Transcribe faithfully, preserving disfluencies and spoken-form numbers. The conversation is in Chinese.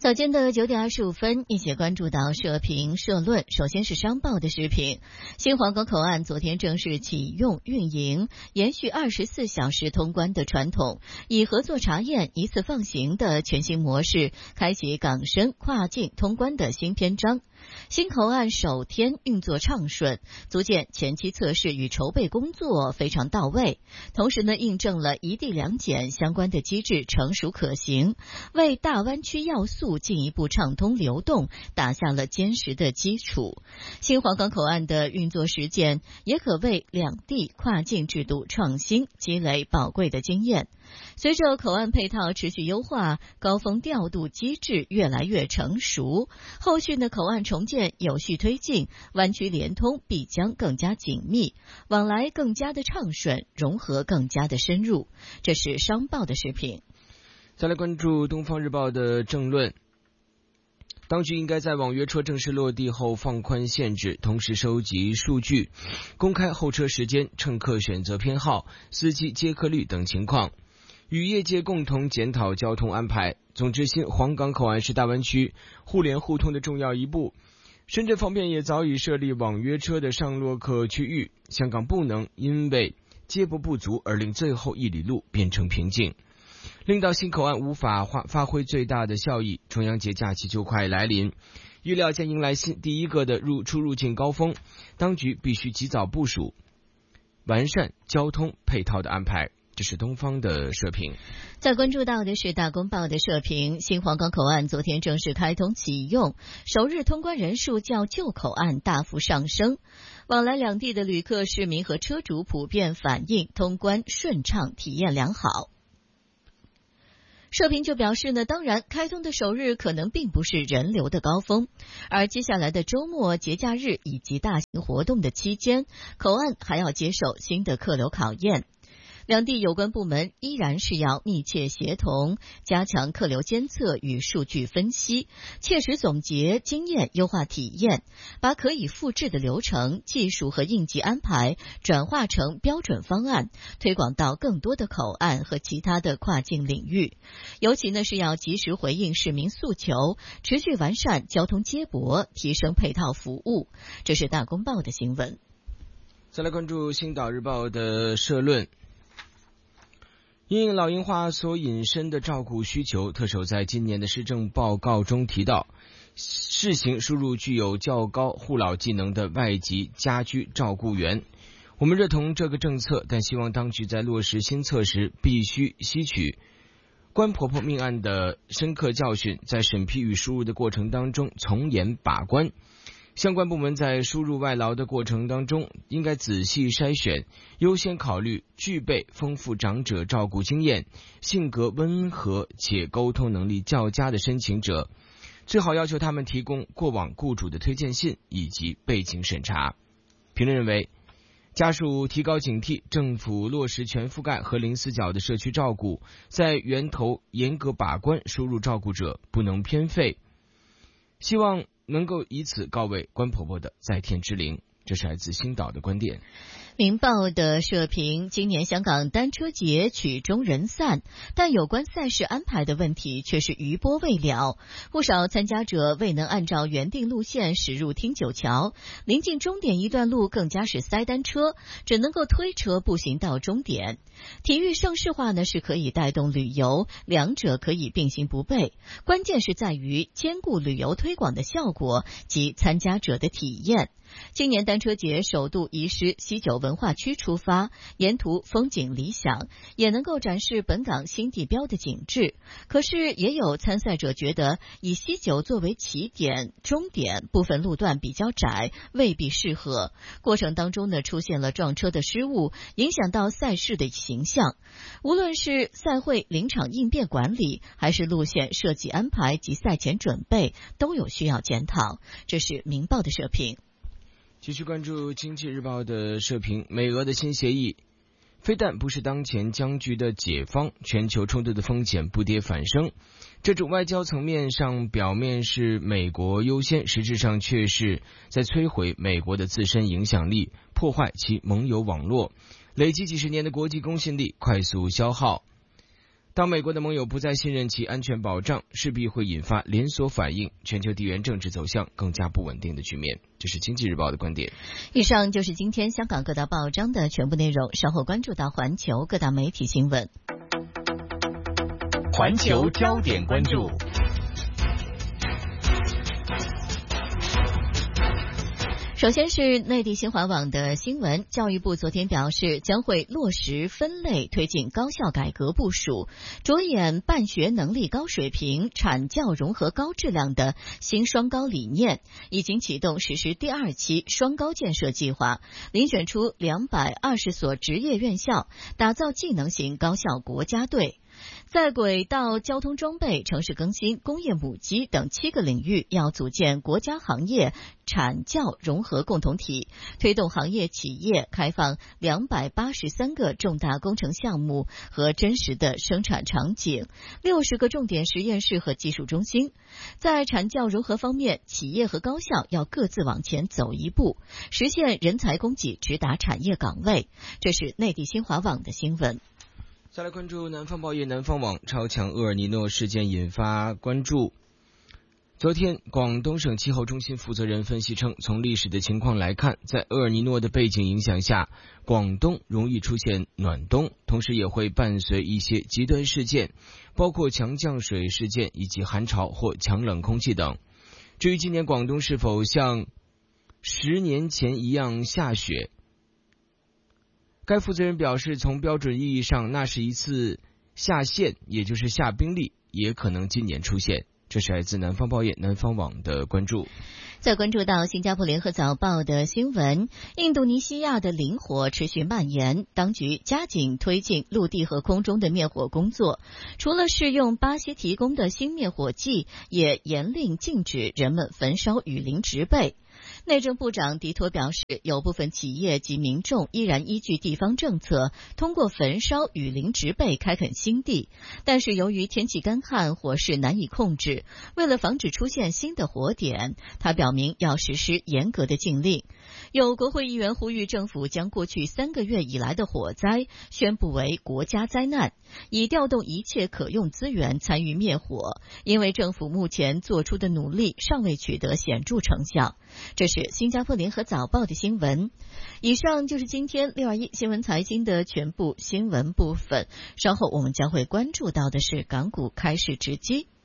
早间的九点二十五分，一起关注到社评社论。首先是商报的时评，新皇岗口岸昨天正式启用运营，延续二十四小时通关的传统，以合作查验、一次放行的全新模式，开启港深跨境通关的新篇章。新口岸首天运作畅顺，足见前期测试与筹备工作非常到位，同时呢，印证了一地两检相关的机制成熟可行，为大湾区要素进一步畅通流动打下了坚实的基础。新皇岗口岸的运作实践也可为两地跨境制度创新积累宝贵的经验。随着口岸配套持续优化，高峰调度机制越来越成熟，后续的口岸重建有序推进，湾区联通必将更加紧密，往来更加的畅顺，融合更加的深入。这是商报的视频。 再来关注东方日报的政论。当局应该在网约车正式落地后放宽限制，同时收集数据，公开候车时间、乘客选择偏好、司机接客率等情况，与业界共同检讨交通安排。总之，新皇岗口岸是大湾区互联互通的重要一步。深圳方面也早已设立网约车的上落客区域，香港不能因为接驳不足而令最后一里路变成瓶颈，令到新口岸无法发挥最大的效益。重阳节假期就快来临，预料将迎来新第一个的入出入境高峰，当局必须及早部署，完善交通配套的安排。这是东方的社评。 再关注到的是大公报的社评，新皇岗口岸昨天正式开通启用，首日通关人数较旧口岸大幅上升，往来两地的旅客、市民和车主普遍反映通关顺畅，体验良好。社评就表示呢，当然开通的首日可能并不是人流的高峰，而接下来的周末、节假日以及大型活动的期间，口岸还要接受新的客流考验。两地有关部门依然是要密切协同，加强客流监测与数据分析，切实总结经验，优化体验，把可以复制的流程、技术和应急安排转化成标准方案，推广到更多的口岸和其他的跨境领域。尤其呢是要及时回应市民诉求，持续完善交通接驳，提升配套服务。这是大公报的新闻。 再来关注星岛日报的社论。因应老龄化所引申的照顾需求，特首在今年的施政报告中提到，试行输入具有较高护老技能的外籍家居照顾员。我们认同这个政策，但希望当局在落实新策时，必须吸取关婆婆命案的深刻教训，在审批与输入的过程当中从严把关。相关部门在输入外劳的过程当中，应该仔细筛选，优先考虑具备丰富长者照顾经验、性格温和且沟通能力较佳的申请者，最好要求他们提供过往雇主的推荐信以及背景审查。评论认为，家属提高警惕，政府落实全覆盖和零死角的社区照顾，在源头严格把关输入照顾者，不能偏废。希望能够以此告慰关婆婆的在天之灵。这是来自星岛的观点。 明报的社评，今年香港单车节曲终人散，但有关赛事安排的问题却是余波未了，不少参加者未能按照原定路线驶入汀九桥，临近终点一段路更加是塞单车，只能够推车步行到终点。体育盛事化呢是可以带动旅游，两者可以并行不悖，关键是在于兼顾旅游推广的效果及参加者的体验。今年单车节首度移师西九文化区出发，沿途风景理想，也能够展示本港新地标的景致。可是也有参赛者觉得，以西九作为起点、终点，部分路段比较窄，未必适合。过程当中呢，出现了撞车的失误，影响到赛事的形象。无论是赛会临场应变管理，还是路线设计安排及赛前准备，都有需要检讨。这是明报的社评。 继续关注经济日报的社评，美俄的新协议非但不是当前僵局的解方，全球冲突的风险不跌反升。这种外交层面上表面是美国优先，实质上却是在摧毁美国的自身影响力，破坏其盟友网络，累积几十年的国际公信力快速消耗。 当美国的盟友不再信任其安全保障，势必会引发连锁反应，全球地缘政治走向更加不稳定的局面。这是经济日报的观点。 以上就是今天香港各大报章的全部内容，稍后关注到环球各大媒体新闻。 环球焦点关注。 首先是内地新华网的新闻，教育部昨天表示，将会落实分类推进高校改革部署，着眼办学能力高水平、产教融合高质量的新双高理念，已经启动实施第二期双高建设计划，遴选出两百二十所职业院校，打造技能型高校国家队。在轨道交通装备、城市更新、工业母机等七个领域，要组建国家行业产教融合共同体，推动行业企业开放两百八十三个重大工程项目和真实的生产场景，六十个重点实验室和技术中心。在产教融合方面，企业和高校要各自往前走一步，实现人才供给直达产业岗位。这是内地新华网的新闻。 再来关注南方报业南方网，超强厄尔尼诺事件引发关注。昨天，广东省气候中心负责人分析称，从历史的情况来看，在厄尔尼诺的背景影响下，广东容易出现暖冬，同时也会伴随一些极端事件，包括强降水事件以及寒潮或强冷空气等。至于今年广东是否像十年前一样下雪，该负责人表示，从标准意义上，那是一次下线，也就是下冰粒，也可能今年出现。这是来自南方报业南方网的关注。 再关注到新加坡联合早报的新闻，印度尼西亚的林火持续蔓延，当局加紧推进陆地和空中的灭火工作，除了试用巴西提供的新灭火剂，也严令禁止人们焚烧雨林植被。内政部长迪托表示，有部分企业及民众依然依据地方政策，通过焚烧雨林植被开垦新地，但是由于天气干旱，火势难以控制。为了防止出现新的火点，他表明要实施严格的禁令。有国会议员呼吁政府将过去三个月以来的火灾宣布为国家灾难，以调动一切可用资源参与灭火，因为政府目前做出的努力尚未取得显著成效。这是新加坡联合早报的新闻。以上就是今天六二一新闻财经的全部新闻部分，稍后我们将会关注到的是港股开市直击。